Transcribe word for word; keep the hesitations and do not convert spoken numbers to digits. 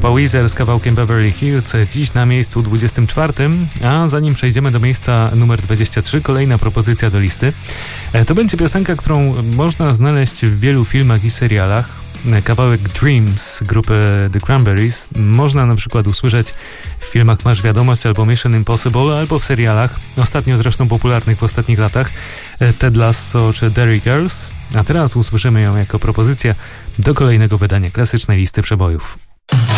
grupa Weezer z kawałkiem Beverly Hills, dziś na miejscu dwudziestym czwartym, a zanim przejdziemy do miejsca numer dwudziestego trzeciego, kolejna propozycja do listy. To będzie piosenka, którą można znaleźć w wielu filmach i serialach. Kawałek Dreams grupy The Cranberries można na przykład usłyszeć w filmach Masz Wiadomość albo Mission Impossible, albo w serialach, ostatnio zresztą popularnych w ostatnich latach, Ted Lasso czy Derry Girls, a teraz usłyszymy ją jako propozycję do kolejnego wydania klasycznej listy przebojów.